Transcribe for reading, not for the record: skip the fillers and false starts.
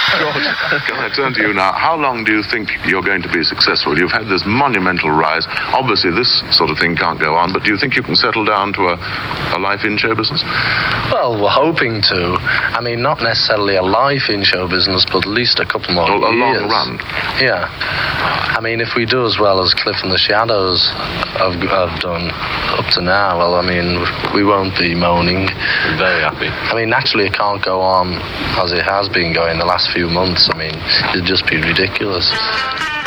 George, can I turn to you now? How long do you think you're going to be successful? You've had this monumental rise. Obviously, this sort of thing can't go on, but do you think you can settle down to a life in show business? Well, we're hoping to. I mean, not necessarily a life in show business, but at least a couple more years. A long run. Yeah. I mean, if we do as well as Cliff and the Shadows have done up to now, well, I mean, we won't be moaning. I'm very happy. I mean, naturally, it can't go on as it has been going the last few months. I mean, it'd just be ridiculous.